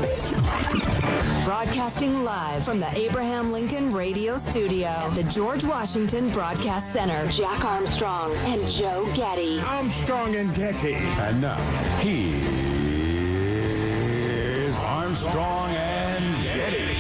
Broadcasting live from the Abraham Lincoln Radio Studio at the George Washington Broadcast Center. Jack Armstrong and Joe Getty. Armstrong and Getty. And now, here's Armstrong and Getty.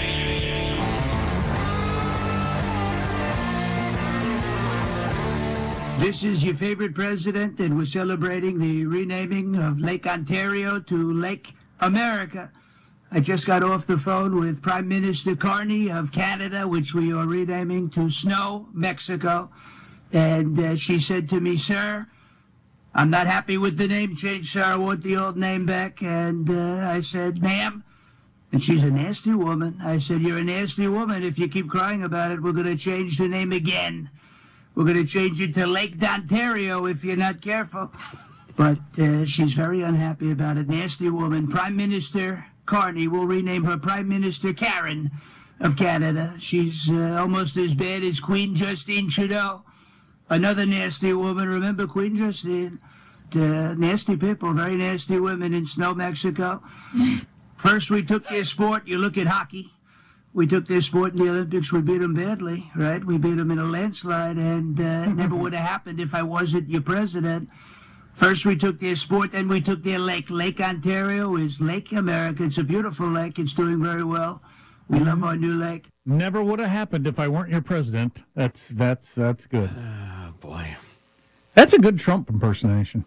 This is your favorite president, and we're celebrating the renaming of Lake Ontario to Lake America. I just got off the phone with Prime Minister Carney of Canada, which we are renaming to Snow, Mexico. And she said to me, "Sir, I'm not happy with the name change, sir. I want the old name back." And I said, "Ma'am," and she's a nasty woman. I said, "You're a nasty woman. If you keep crying about it, we're going to change the name again. We're going to change it to Lake Ontario if you're not careful." But she's very unhappy about it. Nasty woman. Prime Minister Carney will rename her Prime Minister Karen of Canada. She's almost as bad as Queen Justine Trudeau. Another nasty woman. Remember Queen Justine? Nasty people, very nasty women in Snow, Mexico. First, we took their sport. You look at hockey. We took their sport in the Olympics. We beat them badly, right? We beat them in a landslide, and it never would have happened if I wasn't your president. First, we took their sport, then we took their lake. Lake Ontario is Lake America. It's a beautiful lake. It's doing very well. We love our new lake. Never would have happened if I weren't your president. That's good. Oh, boy. That's a good Trump impersonation.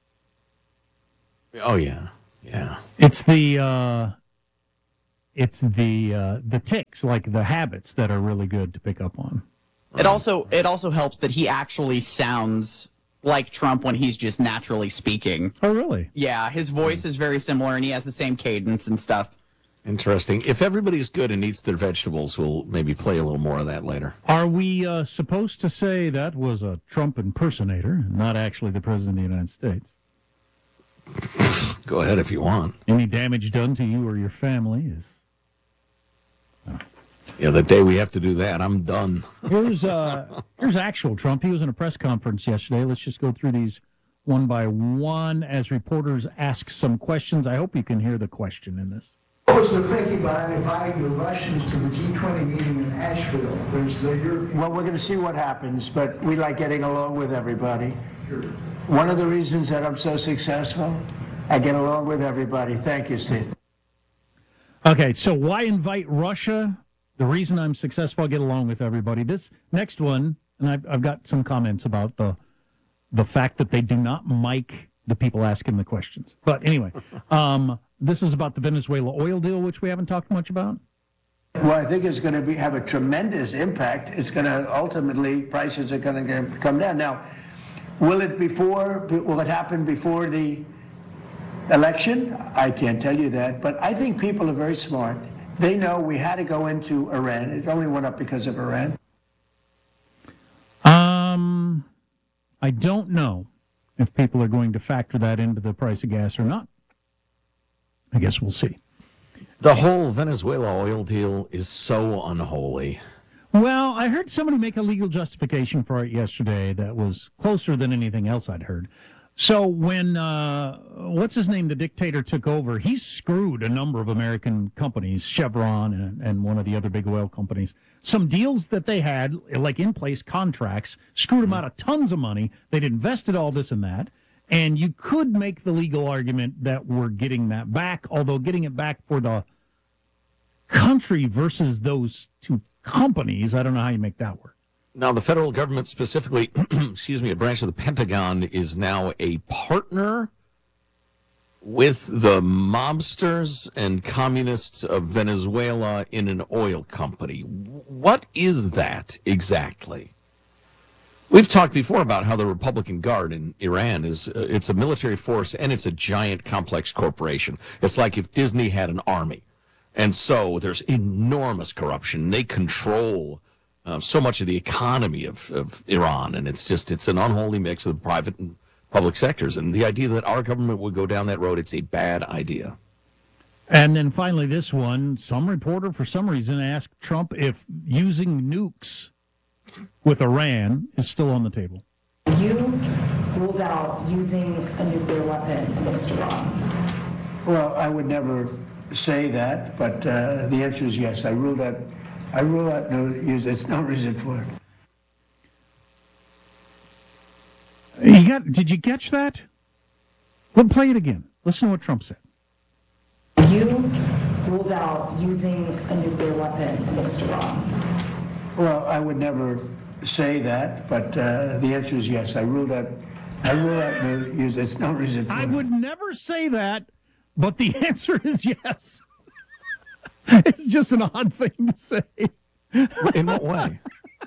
Oh, yeah. Yeah. It's the tics, like the habits that are really good to pick up on. It also helps that he actually sounds like Trump when he's just naturally speaking. Oh, really? Yeah, his voice is very similar, and he has the same cadence and stuff. Interesting. If everybody's good and eats their vegetables, we'll maybe play a little more of that later. Are we supposed to say that was a Trump impersonator, not actually the President of the United States? Go ahead if you want. Any damage done to you or your family is... Yeah, the day we have to do that, I'm done. Here's actual Trump. He was in a press conference yesterday. Let's just go through these one by one as reporters ask some questions. I hope you can hear the question in this. What was the thinking behind inviting the Russians to the G20 meeting in Asheville? Well, we're going to see what happens, but we like getting along with everybody. Sure. One of the reasons that I'm so successful, I get along with everybody. Thank you, Steve. Okay, so why invite Russia? The reason I'm successful, I get along with everybody. This next one, and I've got some comments about the fact that they do not mic the people asking the questions. But anyway, this is about the Venezuela oil deal, which we haven't talked much about. Well, I think it's going to have a tremendous impact. It's going to ultimately, prices are going to come down. Now, will it happen before the election? I can't tell you that, but I think people are very smart. They know we had to go into Iran. It only went up because of Iran. I don't know if people are going to factor that into the price of gas or not. I guess we'll see. The whole Venezuela oil deal is so unholy. Well, I heard somebody make a legal justification for it yesterday that was closer than anything else I'd heard. So when, what's his name, the dictator took over, he screwed a number of American companies, Chevron and one of the other big oil companies. Some deals that they had, like in-place contracts, screwed them out of tons of money. They'd invested all this and that. And you could make the legal argument that we're getting that back, although getting it back for the country versus those two companies, I don't know how you make that work. Now, the federal government specifically, a branch of the Pentagon is now a partner with the mobsters and communists of Venezuela in an oil company. What is that exactly? We've talked before about how the Republican Guard in Iran it's a military force and it's a giant complex corporation. It's like if Disney had an army. And so there's enormous corruption. They control so much of the economy of Iran, and it's an unholy mix of the private and public sectors. And the idea that our government would go down that road, it's a bad idea. And then finally this one, some reporter for some reason asked Trump if using nukes with Iran is still on the table. You ruled out using a nuclear weapon against Iran. Well, I would never say that, but the answer is yes. I rule out no use. There's no reason for it. Did you catch that? Well, play it again. Listen to what Trump said. You ruled out using a nuclear weapon against Iran. Well, I would never say that, but the answer is yes. I rule out no use. There's no reason for it. I would never say that, but the answer is yes. It's just an odd thing to say. In what way?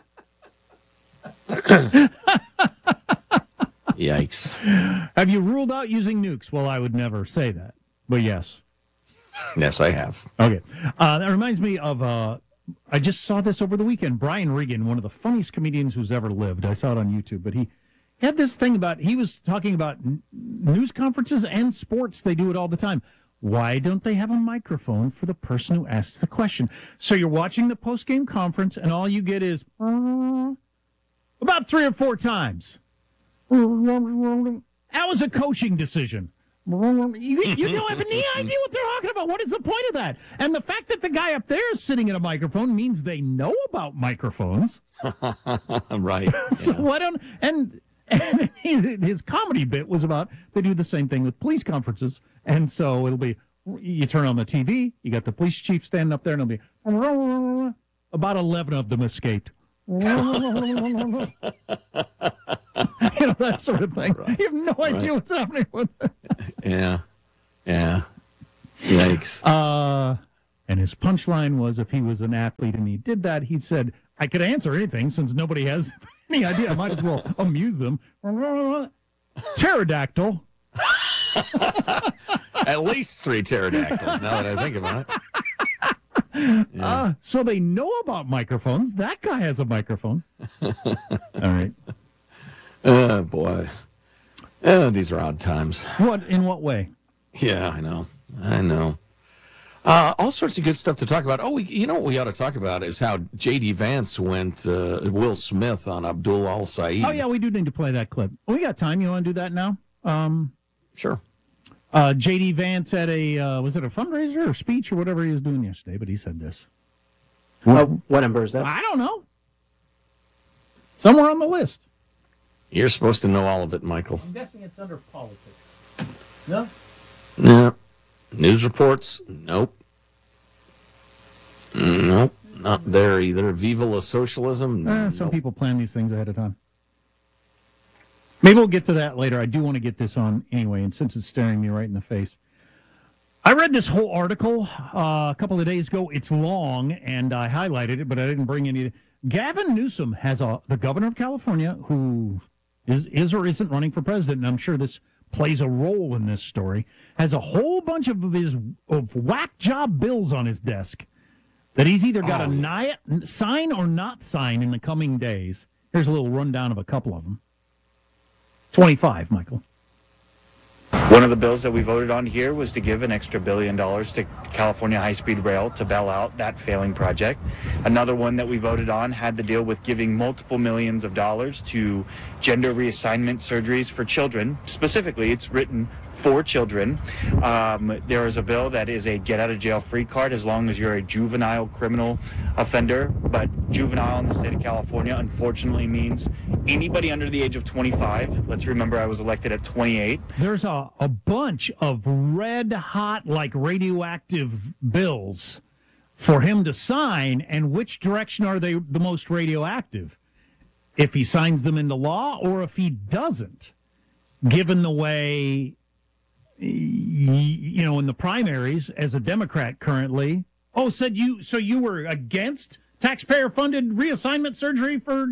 Yikes. Have you ruled out using nukes? Well, I would never say that, but yes. Yes, I have. Okay. That reminds me of, I just saw this over the weekend. Brian Regan, one of the funniest comedians who's ever lived. I saw it on YouTube, but he had this thing about, he was talking about news conferences and sports. They do it all the time. Why don't they have a microphone for the person who asks the question? So you're watching the post-game conference, and all you get is about 3 or 4 times. That was a coaching decision. You don't have any idea what they're talking about. What is the point of that? And the fact that the guy up there is sitting at a microphone means they know about microphones. Right. So why don't... And his comedy bit was about, they do the same thing with police conferences. And so it'll be, you turn on the TV, you got the police chief standing up there, and it'll be, about 11 of them escaped. That sort of thing. Right. You have no idea what's happening with it. Yeah. Yikes. And his punchline was, if he was an athlete and he did that, he said, I could answer anything since nobody has any idea. I might as well amuse them. Pterodactyl. At least 3 pterodactyls, now that I think about it. Yeah. So they know about microphones. That guy has a microphone. All right. Oh, boy. These are odd times. In what way? Yeah, I know. All sorts of good stuff to talk about. Oh, what we ought to talk about is how J.D. Vance went Will Smith on Abdul Al-Saeed. Oh, yeah, we do need to play that clip. We got time. You want to do that now? Sure. J.D. Vance at was it a fundraiser or speech or whatever he was doing yesterday, but he said this. What number is that? I don't know. Somewhere on the list. You're supposed to know all of it, Michael. I'm guessing it's under politics. No? No. News reports? Nope. Nope. Not there either. Viva la socialism? Some people plan these things ahead of time. Maybe we'll get to that later. I do want to get this on anyway, and since it's staring me right in the face. I read this whole article a couple of days ago. It's long, and I highlighted it, but I didn't bring any. Gavin Newsom has the governor of California, who is or isn't running for president, and I'm sure this plays a role in this story, has a whole bunch of whack job bills on his desk that he's either got to sign or not sign in the coming days. Here's a little rundown of a couple of them. 25, Michael. One of the bills that we voted on here was to give an extra $1 billion to California High-Speed Rail to bail out that failing project. Another one that we voted on had to deal with giving multiple millions of dollars to gender reassignment surgeries for children. Specifically, it's written for children. There is a bill that is a get-out-of-jail-free card as long as you're a juvenile criminal offender. But juvenile in the state of California, unfortunately, means anybody under the age of 25. Let's remember I was elected at 28. There's a bunch of red-hot, like radioactive bills for him to sign, and which direction are they the most radioactive? If he signs them into law or if he doesn't, given the way, in the primaries as a Democrat currently. Oh, so you were against taxpayer-funded reassignment surgery for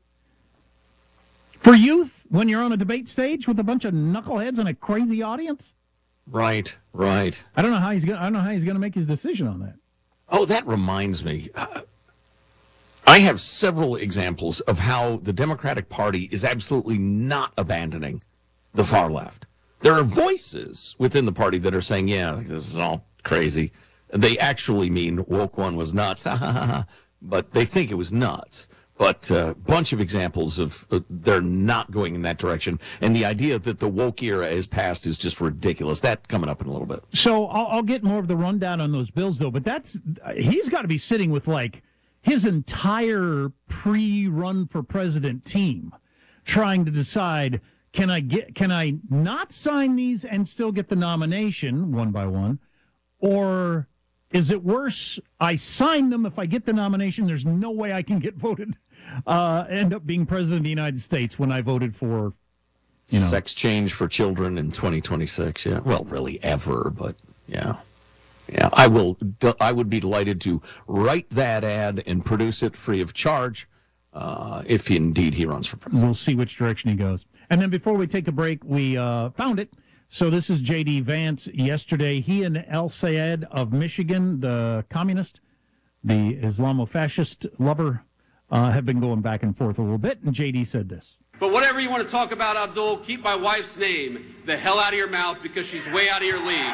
youth when you're on a debate stage with a bunch of knuckleheads and a crazy audience? Right. I don't know how he's gonna make his decision on that. Oh, that reminds me. I have several examples of how the Democratic Party is absolutely not abandoning the far left. There are voices within the party that are saying, yeah, this is all crazy. They actually mean woke one was nuts, but they think it was nuts. But a bunch of examples of they're not going in that direction. And the idea that the woke era is past is just ridiculous. That coming up in a little bit. So I'll get more of the rundown on those bills, though. But he's got to be sitting with like his entire pre-run for president team trying to decide, can I not sign these and still get the nomination one by one? Or is it worse, I sign them, if I get the nomination, there's no way I can get voted, end up being president of the United States when I voted for, sex change for children in 2026. Yeah. Well, really ever, but yeah. Yeah. I would be delighted to write that ad and produce it free of charge if indeed he runs for president. We'll see which direction he goes. And then before we take a break, we found it. So this is J.D. Vance yesterday. He and El Sayed of Michigan, the communist, the Islamofascist lover, have been going back and forth a little bit. And J.D. said this. But whatever you want to talk about, Abdul, keep my wife's name the hell out of your mouth because she's way out of your league.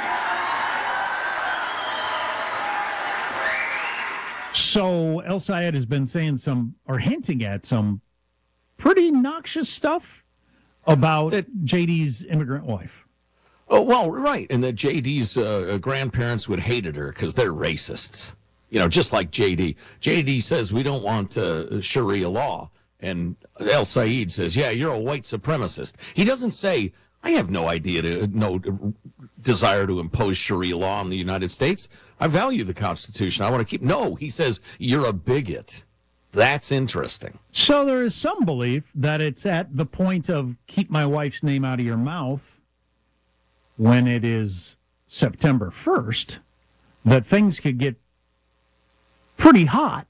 So El Sayed has been saying hinting at some pretty noxious stuff about JD's immigrant wife. Oh, well, right. And that JD's grandparents would hated her because they're racists. Just like JD. JD says we don't want Sharia law. And El Sayed says, yeah, you're a white supremacist. He doesn't say, I have no desire to impose Sharia law in the United States. I value the Constitution. I want to keep. No, he says, you're a bigot. That's interesting. So there is some belief that it's at the point of keep my wife's name out of your mouth when it is September 1st that things could get pretty hot